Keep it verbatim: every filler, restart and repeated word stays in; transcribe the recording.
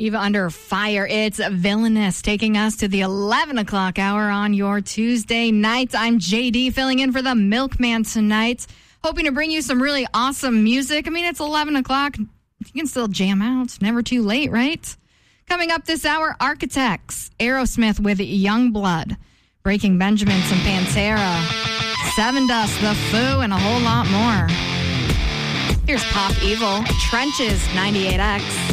Eva Under Fire. It's Villainous taking us to the eleven o'clock hour on your Tuesday night. I'm J D filling in for the Milkman tonight. Hoping to bring you some really awesome music. I mean, it's eleven o'clock. You can still jam out. It's never too late, right? Coming up this hour, Architects, Aerosmith with Youngblood, Breaking Benjamin, some Pantera, Seven Dust, The Foo, and a whole lot more. Here's Pop Evil, Trenches, ninety-eight X.